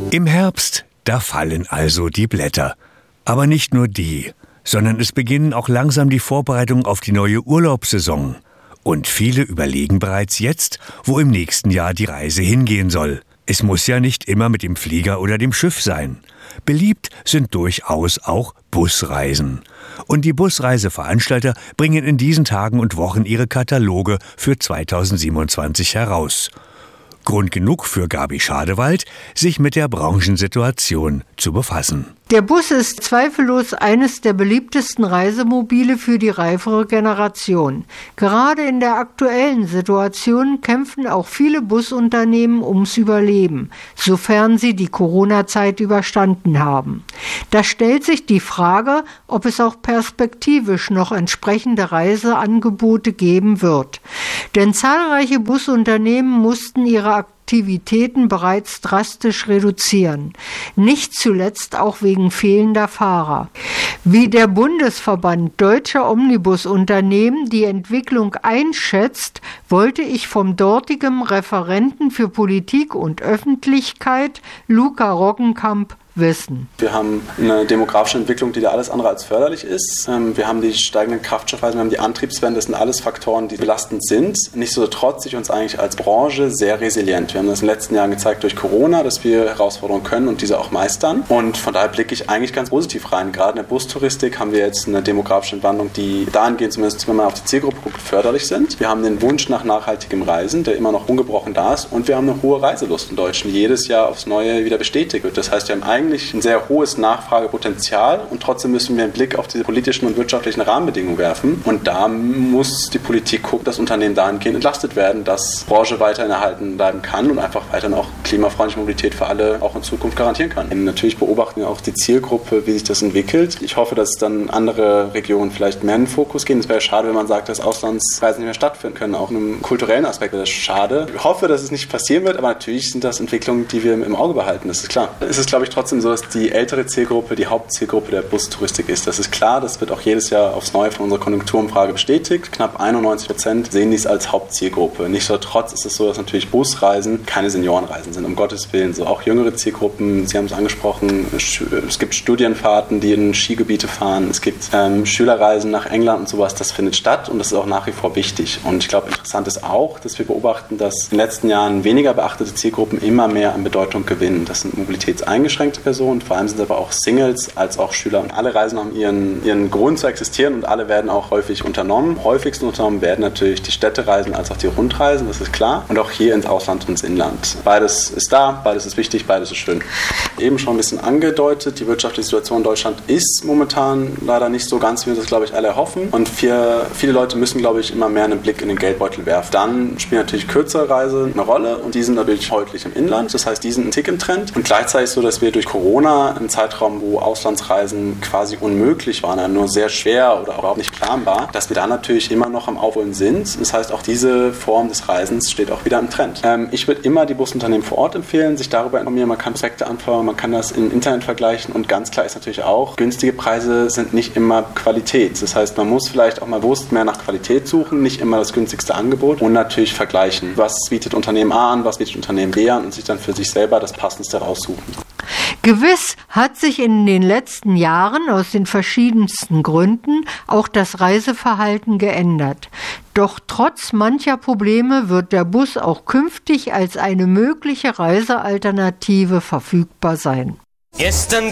Im Herbst, da fallen also die Blätter. Aber nicht nur die, sondern es beginnen auch langsam die Vorbereitungen auf die neue Urlaubssaison. Und viele überlegen bereits jetzt, wo im nächsten Jahr die Reise hingehen soll. Es muss ja nicht immer mit dem Flieger oder dem Schiff sein. Beliebt sind durchaus auch Busreisen. Und die Busreiseveranstalter bringen in diesen Tagen und Wochen ihre Kataloge für 2027 heraus. Grund genug für Gabi Schadewald, sich mit der Branchensituation zu befassen. Der Bus ist zweifellos eines der beliebtesten Reisemobile für die reifere Generation. Gerade in der aktuellen Situation kämpfen auch viele Busunternehmen ums Überleben, sofern sie die Corona-Zeit überstanden haben. Da stellt sich die Frage, ob es auch perspektivisch noch entsprechende Reiseangebote geben wird. Denn zahlreiche Busunternehmen mussten ihre Aktivitäten bereits drastisch reduzieren. Nicht zuletzt auch wegen fehlender Fahrer. Wie der Bundesverband Deutscher Omnibusunternehmen die Entwicklung einschätzt, wollte ich vom dortigen Referenten für Politik und Öffentlichkeit, Luca Roggenkamp, wissen. Wir haben eine demografische Entwicklung, die da alles andere als förderlich ist. Wir haben die steigenden Kraftstoffpreise, wir haben die Antriebswende, das sind alles Faktoren, die belastend sind. Nichtsdestotrotz sind wir uns eigentlich als Branche sehr resilient. Wir haben das in den letzten Jahren gezeigt durch Corona, dass wir Herausforderungen können und diese auch meistern. Und von daher blicke ich eigentlich ganz positiv rein. Gerade in der Bustouristik haben wir jetzt eine demografische Entwicklung, die dahingehend zumindest, wenn man auf die Zielgruppe guckt, förderlich sind. Wir haben den Wunsch nach nachhaltigem Reisen, der immer noch ungebrochen da ist. Und wir haben eine hohe Reiselust in Deutschland, die jedes Jahr aufs Neue wieder bestätigt wird. Das heißt, wir haben eigentlich ein sehr hohes Nachfragepotenzial und trotzdem müssen wir einen Blick auf diese politischen und wirtschaftlichen Rahmenbedingungen werfen. Und da muss die Politik gucken, dass Unternehmen dahingehend entlastet werden, dass die Branche weiterhin erhalten bleiben kann und einfach weiterhin auch klimafreundliche Mobilität für alle auch in Zukunft garantieren kann. Und natürlich beobachten wir auch die Zielgruppe, wie sich das entwickelt. Ich hoffe, dass dann andere Regionen vielleicht mehr in den Fokus gehen. Es wäre schade, wenn man sagt, dass Auslandsreisen nicht mehr stattfinden können. Auch in einem kulturellen Aspekt wäre das schade. Ich hoffe, dass es nicht passieren wird, aber natürlich sind das Entwicklungen, die wir im Auge behalten. Das ist klar. Es ist, glaube ich, trotzdem so, dass die ältere Zielgruppe die Hauptzielgruppe der Bustouristik ist. Das ist klar, das wird auch jedes Jahr aufs Neue von unserer Konjunkturumfrage bestätigt. Knapp 91% sehen dies als Hauptzielgruppe. Nichtsdestotrotz ist es so, dass natürlich Busreisen keine Seniorenreisen sind, um Gottes Willen. So auch jüngere Zielgruppen, Sie haben es angesprochen, es gibt Studienfahrten, die in Skigebiete fahren, es gibt Schülerreisen nach England und sowas, das findet statt und das ist auch nach wie vor wichtig. Und ich glaube, interessant ist auch, dass wir beobachten, dass in den letzten Jahren weniger beachtete Zielgruppen immer mehr an Bedeutung gewinnen. Das sind mobilitätseingeschränkte Personen, vor allem sind aber auch Singles als auch Schüler. Und alle Reisen haben ihren Grund zu existieren und alle werden auch häufig unternommen. Häufigst unternommen werden natürlich die Städtereisen als auch die Rundreisen, das ist klar. Und auch hier ins Ausland und ins Inland. Beides ist da, beides ist wichtig, beides ist schön. Eben schon ein bisschen angedeutet, die wirtschaftliche Situation in Deutschland ist momentan leider nicht so ganz, wie wir das, glaube ich, alle erhoffen. Und viele Leute müssen, glaube ich, immer mehr einen Blick in den Geldbeutel werfen. Dann spielen natürlich kürzere Reisen eine Rolle und die sind natürlich häufig im Inland. Das heißt, die sind ein Tick im Trend. Und gleichzeitig so, dass wir durch Corona einen Zeitraum, wo Auslandsreisen quasi unmöglich waren, nur sehr schwer oder überhaupt nicht planbar, dass wir da natürlich immer noch am Aufholen sind. Das heißt, auch diese Form des Reisens steht auch wieder im Trend. Ich würde immer die Busunternehmen vor Ort empfehlen, sich darüber informieren. Man kann Prospekte anfordern, man kann das im Internet vergleichen und ganz klar ist natürlich auch, günstige Preise sind nicht immer Qualität. Das heißt, man muss vielleicht auch mal bewusst mehr nach Qualität suchen, nicht immer das günstigste Angebot und natürlich vergleichen. Was bietet Unternehmen A an, was bietet Unternehmen B an und sich dann für sich selber das Passendste raussuchen. Gewiss hat sich in den letzten Jahren aus den verschiedensten Gründen auch das Reiseverhalten geändert. Doch trotz mancher Probleme wird der Bus auch künftig als eine mögliche Reisealternative verfügbar sein.